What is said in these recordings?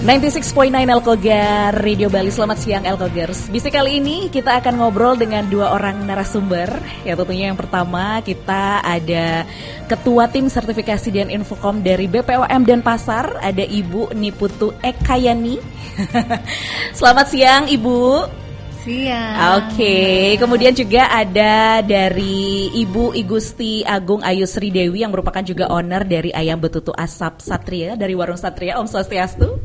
96.9 Elkogar Radio Bali. Selamat siang Elkogers. Bisik kali ini kita akan ngobrol dengan dua orang narasumber. Ya tentunya yang pertama kita ada Ketua Tim Sertifikasi dan Infokom dari BPOM Denpasar, ada Ibu Niputu Ekayani. Selamat siang Ibu. Siang. Oke, kemudian juga ada dari Ibu Igusti Agung Ayu Sri Dewi yang merupakan juga owner dari Ayam Betutu Asap Satria dari Warung Satria. Om Swastiastu.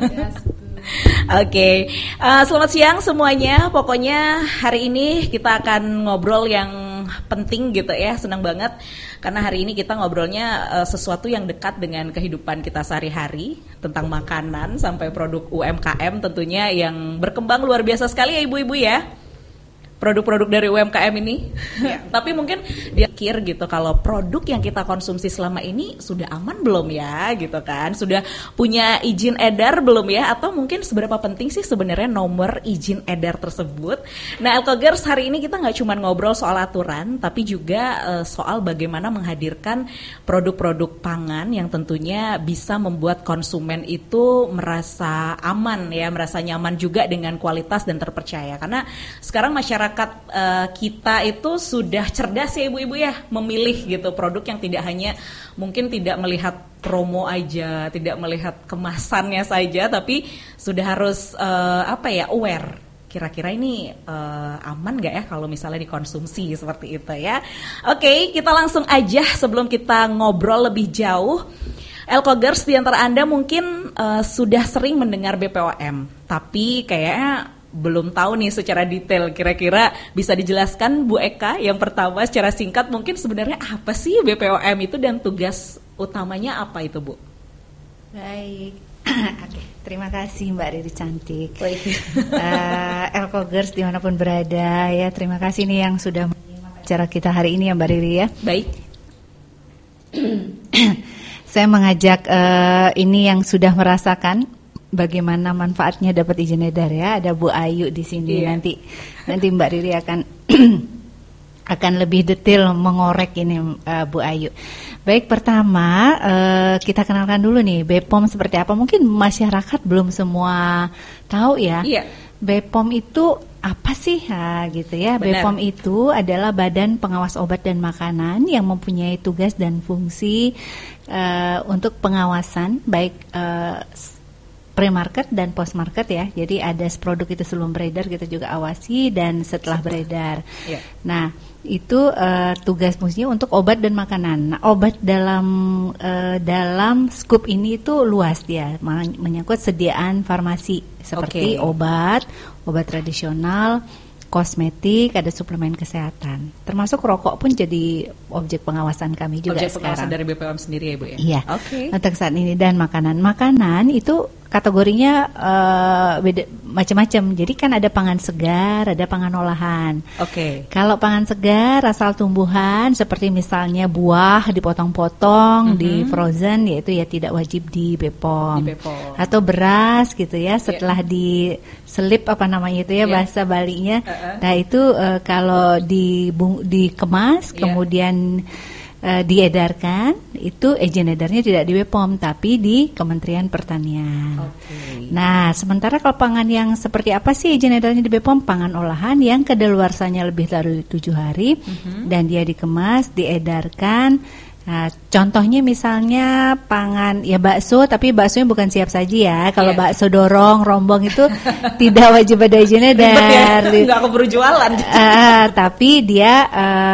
Oke, selamat siang semuanya. Pokoknya hari ini kita akan ngobrol yang penting gitu ya. Senang banget karena hari ini kita ngobrolnya sesuatu yang dekat dengan kehidupan kita sehari-hari, tentang makanan sampai produk UMKM tentunya yang berkembang luar biasa sekali ya ibu-ibu ya. Produk-produk dari UMKM ini. Ya. Tapi mungkin dia pikir gitu kalau produk yang kita konsumsi selama ini sudah aman belum ya gitu kan. Sudah punya izin edar belum ya, atau mungkin seberapa penting sih sebenarnya nomor izin edar tersebut. Nah Elkogers, hari ini kita nggak cuma ngobrol soal aturan, tapi juga soal bagaimana menghadirkan produk-produk pangan yang tentunya bisa membuat konsumen itu merasa aman ya, merasa nyaman juga dengan kualitas dan terpercaya. Karena sekarang masyarakat kita itu sudah cerdas ya ibu-ibu ya, memilih gitu produk yang tidak hanya mungkin tidak melihat promo aja, tidak melihat kemasannya saja, tapi sudah harus aware. Kira-kira ini aman gak ya kalau misalnya dikonsumsi seperti itu ya. Oke, kita langsung aja sebelum kita ngobrol lebih jauh. Elkogers, di antara Anda mungkin sudah sering mendengar BPOM, tapi kayaknya belum tahu nih secara detail. Kira-kira bisa dijelaskan Bu Eka yang pertama secara singkat mungkin sebenarnya apa sih BPOM itu dan tugas utamanya apa itu Bu? Baik. Oke, terima kasih Mbak Riri cantik. Elkogers dimanapun berada ya, terima kasih nih yang sudah menyimak acara kita hari ini ya Mbak Riri ya. Baik. Saya mengajak ini yang sudah merasakan bagaimana manfaatnya dapat izin edar ya. Ada Bu Ayu di sini. Iya. Nanti Mbak Riri akan lebih detail mengorek ini Bu Ayu. Baik, pertama kita kenalkan dulu nih BPOM seperti apa. Mungkin masyarakat belum semua tahu ya. Iya. BPOM itu apa sih gitu ya. Benar. BPOM itu adalah Badan Pengawas Obat dan Makanan yang mempunyai tugas dan fungsi untuk pengawasan baik pre-market dan post-market ya. Jadi ada produk itu sebelum beredar kita juga awasi dan setelah beredar. Yeah. Nah, itu tugas fungsinya untuk obat dan makanan. Nah, obat dalam skup ini itu luas dia, menyangkut sediaan farmasi seperti obat tradisional, kosmetik, ada suplemen kesehatan. Termasuk rokok pun jadi objek pengawasan kami juga objek sekarang. Objek pengawasan dari BPOM sendiri ya Bu ya? Iya. Oke. Untuk saat ini dan makanan itu kategorinya beda macam-macam. Jadi kan ada pangan segar, ada pangan olahan. Oke. Kalau pangan segar asal tumbuhan seperti misalnya buah dipotong-potong, di frozen, yaitu ya tidak wajib di BPOM. Atau beras gitu ya, setelah diselip apa namanya itu ya bahasa Balinya. Nah itu kalau dikemas kemudian diedarkan, itu izin edarnya tidak di BPOM tapi di Kementerian Pertanian. Okay. Nah, sementara kalau pangan yang seperti apa sih izin edarnya di BPOM? Pangan olahan yang kedaluarsanya lebih dari 7 hari dan dia dikemas, diedarkan. Nah, contohnya misalnya pangan ya bakso, tapi baksonya bukan siap saji ya. Kalau bakso dorong, rombong itu tidak wajib ada izin edar. Nggak keburu jualan. Tapi dia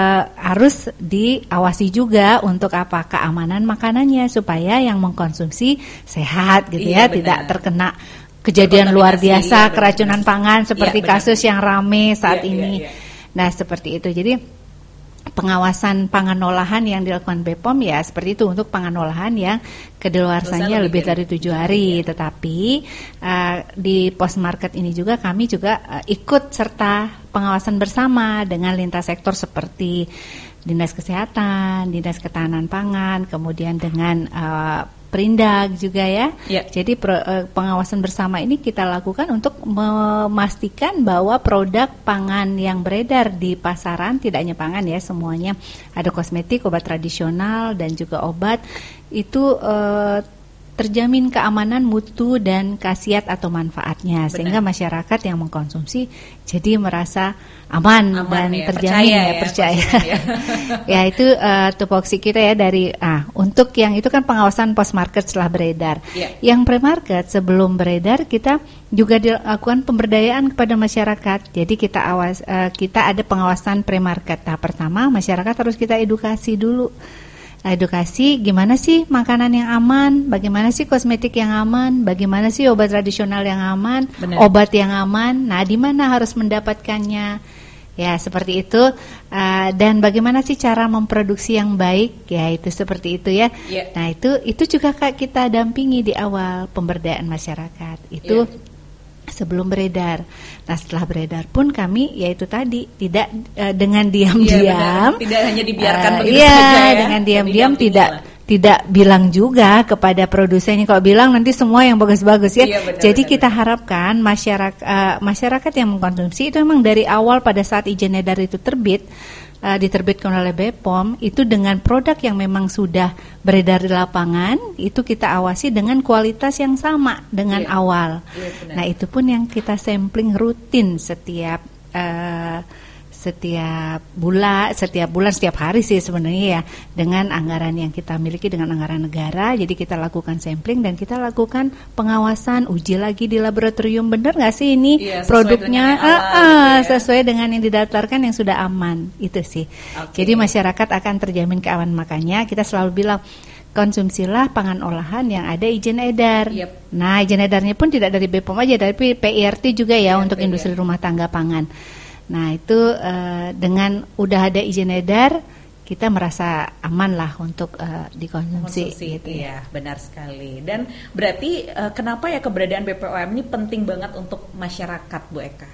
harus diawasi juga untuk apa, keamanan makanannya supaya yang mengkonsumsi sehat gitu ya, tidak terkena kejadian luar biasa keracunan pangan seperti kasus yang rame saat ini. Nah seperti itu. Jadi pengawasan pangan olahan yang dilakukan BPOM ya seperti itu untuk pangan olahan yang kedaluarsanya lebih dari 7 hari. Tetapi di post market ini juga kami juga ikut serta pengawasan bersama dengan lintas sektor seperti Dinas Kesehatan, Dinas Ketahanan Pangan, kemudian dengan Perindag juga ya. Jadi pengawasan bersama ini kita lakukan untuk memastikan bahwa produk pangan yang beredar di pasaran, tidak hanya pangan ya, semuanya ada kosmetik, obat tradisional dan juga obat itu terjamin keamanan, mutu dan khasiat atau manfaatnya. Benar. Sehingga masyarakat yang mengkonsumsi jadi merasa aman dan ya, terjamin percaya. Ya itu tupoksi kita ya dari untuk yang itu kan pengawasan post market setelah beredar. Yang pre-market sebelum beredar kita juga dilakukan pemberdayaan kepada masyarakat. Jadi kita ada pengawasan pre-market. Tahap pertama masyarakat harus kita edukasi dulu. Edukasi gimana sih makanan yang aman, bagaimana sih kosmetik yang aman, bagaimana sih obat tradisional yang aman, obat yang aman. Nah, di mana harus mendapatkannya? Ya, seperti itu. Dan bagaimana sih cara memproduksi yang baik? Ya, itu seperti itu ya. Nah, itu juga kita dampingi di awal pemberdayaan masyarakat. Itu sebelum beredar. Nah, setelah beredar pun kami yaitu tadi tidak dengan diam-diam, tidak hanya dibiarkan begitu saja ya. Dengan diam-diam tidak bilang juga kepada produsennya, kalau bilang nanti semua yang bagus-bagus ya. Jadi kita harapkan masyarakat yang mengkonsumsi itu memang dari awal pada saat izin edar itu diterbitkan oleh BPOM itu dengan produk yang memang sudah beredar di lapangan, itu kita awasi dengan kualitas yang sama dengan awal. Nah, itu pun yang kita sampling rutin setiap bulan, setiap hari sih sebenarnya ya, dengan anggaran yang kita miliki, dengan anggaran negara. Jadi kita lakukan sampling dan kita lakukan pengawasan, uji lagi di laboratorium, benar nggak sih ini produknya sesuai dengan yang didaftarkan, yang sudah aman, itu sih. Jadi masyarakat akan terjamin keamanan. Makanya kita selalu bilang konsumsilah pangan olahan yang ada izin edar. Nah, izin edarnya pun tidak dari BPOM aja, dari PIRT juga ya untuk industri rumah tangga pangan. Nah, itu dengan udah ada izin edar, kita merasa aman lah untuk dikonsumsi gitu ya. Benar sekali. Dan berarti kenapa ya keberadaan BPOM ini penting banget untuk masyarakat, Bu Eka?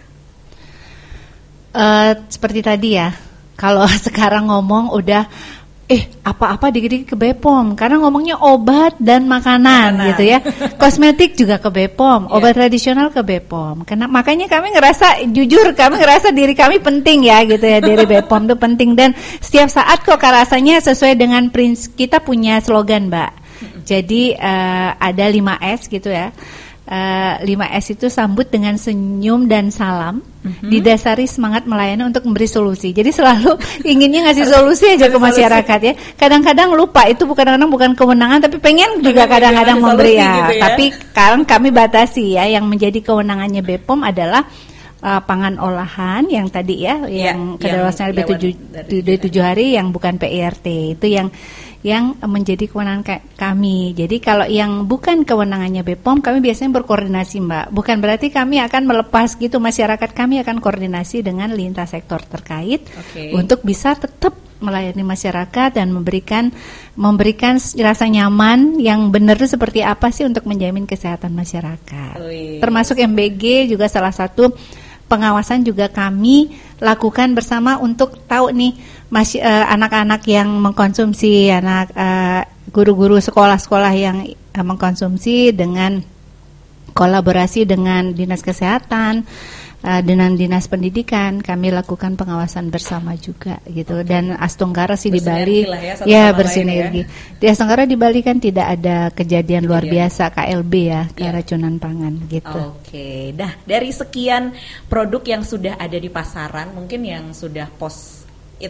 Seperti tadi ya, kalau sekarang ngomong udah apa-apa dikit-dikit ke BPOM, karena ngomongnya obat dan makanan gitu ya. Kosmetik juga ke BPOM, obat tradisional ke BPOM. Makanya kami ngerasa diri kami penting ya gitu ya, dari BPOM itu penting. Dan setiap saat kok rasanya sesuai dengan prinsip, kita punya slogan, Mbak. Jadi ada 5S gitu ya. 5S itu sambut dengan senyum dan salam, didasari semangat melayani untuk memberi solusi. Jadi selalu inginnya ngasih solusi aja ke masyarakat ya. Kadang-kadang lupa, itu bukan kewenangan, tapi pengen juga kadang-kadang memberi ya. Gitu ya. Tapi kami batasi ya, yang menjadi kewenangannya BPOM adalah pangan olahan yang tadi ya, yang kedaluarsa lebih 7 hari, yang bukan PIRT, itu yang menjadi kewenangan kami. Jadi kalau yang bukan kewenangannya BPOM, kami biasanya berkoordinasi, Mbak. Bukan berarti kami akan melepas gitu, masyarakat kami akan koordinasi dengan lintas sektor terkait untuk bisa tetap melayani masyarakat dan memberikan rasa nyaman yang benar itu seperti apa sih untuk menjamin kesehatan masyarakat. Termasuk MBG juga salah satu pengawasan juga kami lakukan bersama untuk tahu nih anak-anak yang mengkonsumsi, guru-guru sekolah-sekolah yang mengkonsumsi, dengan kolaborasi dengan Dinas Kesehatan, dengan Dinas Pendidikan, kami lakukan pengawasan bersama juga gitu. Dan Astonggara sih di Bali bersinergi. Di Astonggara di Bali kan tidak ada kejadian luar biasa KLB ya, keracunan pangan gitu. Nah, dari sekian produk yang sudah ada di pasaran, mungkin yang sudah post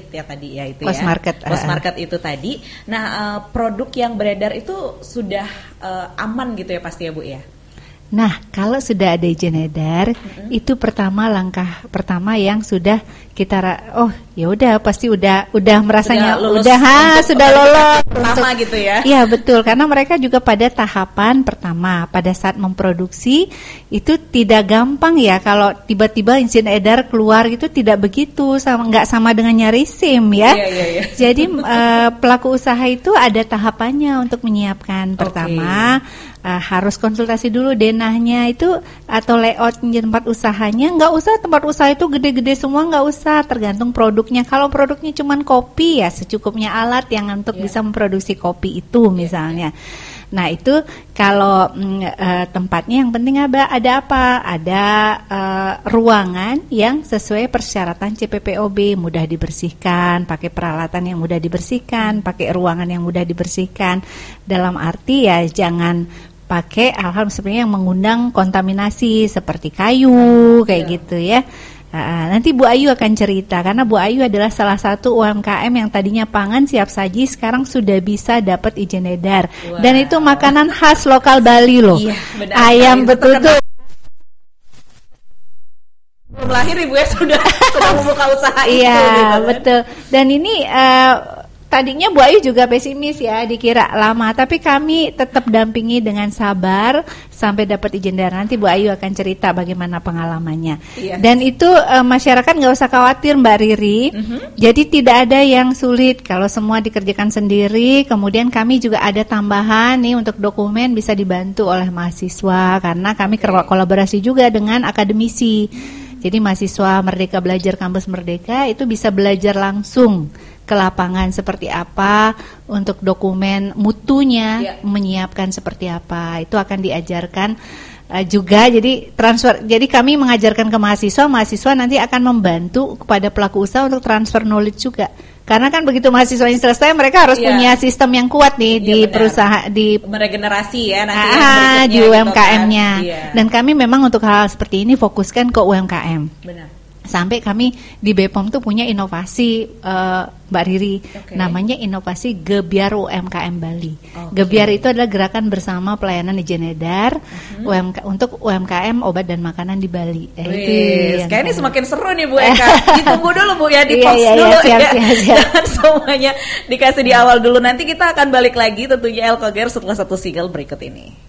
market itu tadi. Nah, produk yang beredar itu sudah aman gitu ya pasti ya, Bu ya. Nah, kalau sudah ada izin edar, itu langkah pertama yang sudah kita ya udah pasti udah merasanya sudah lolos pertama gitu ya. Iya, betul, karena mereka juga pada tahapan pertama pada saat memproduksi itu tidak gampang ya, kalau tiba-tiba izin edar keluar gitu, tidak begitu, nggak sama dengan nyari SIM ya. Jadi pelaku usaha itu ada tahapannya untuk menyiapkan. Pertama harus konsultasi dulu denahnya itu atau layout tempat usahanya. Nggak usah tempat usaha itu gede-gede semua, nggak usah, tergantung produknya. Kalau produknya cuma kopi ya secukupnya alat yang untuk bisa memproduksi kopi itu misalnya. Nah itu kalau tempatnya yang penting ada apa? Ada ruangan yang sesuai persyaratan CPPOB, mudah dibersihkan, pakai peralatan yang mudah dibersihkan, pakai ruangan yang mudah dibersihkan. Dalam arti ya jangan pakai hal-hal sebenarnya yang mengundang kontaminasi seperti kayu kayak gitu ya. Nanti Bu Ayu akan cerita karena Bu Ayu adalah salah satu UMKM yang tadinya pangan siap saji sekarang sudah bisa dapat izin edar. Dan itu makanan khas lokal Bali loh. Iya, ayam betutu. Belum lahir Ibu ya sudah membuka usaha itu. Iya betul. Dan ini tadinya Bu Ayu juga pesimis ya, dikira lama, tapi kami tetap dampingi dengan sabar sampai dapat izin edar. Nanti Bu Ayu akan cerita bagaimana pengalamannya. Iya. Dan itu masyarakat nggak usah khawatir Mbak Riri. Jadi tidak ada yang sulit kalau semua dikerjakan sendiri. Kemudian kami juga ada tambahan nih untuk dokumen bisa dibantu oleh mahasiswa karena kami kolaborasi juga dengan akademisi. Jadi mahasiswa Merdeka Belajar Kampus Merdeka itu bisa belajar langsung ke lapangan seperti apa, untuk dokumen mutunya menyiapkan seperti apa, itu akan diajarkan juga. Jadi transfer, jadi kami mengajarkan ke mahasiswa nanti akan membantu kepada pelaku usaha untuk transfer knowledge juga. Karena kan begitu mahasiswanya selesai mereka harus punya sistem yang kuat nih di perusahaan, di meregenerasi ya nanti di UMKM-nya. Gitu kan. Dan kami memang untuk hal seperti ini fokuskan ke UMKM. Benar. Sampai kami di BPOM tuh punya inovasi Mbak Riri, namanya inovasi Gebiar UMKM Bali. Gebiar itu adalah gerakan bersama pelayanan izin edar untuk UMKM obat dan makanan di Bali. Kayaknya ini semakin seru nih Bu Eka. Ditunggu dulu Bu ya, di post dulu siap. Jangan semuanya dikasih di awal dulu. Nanti kita akan balik lagi tentunya El Koger setelah satu single berikut ini.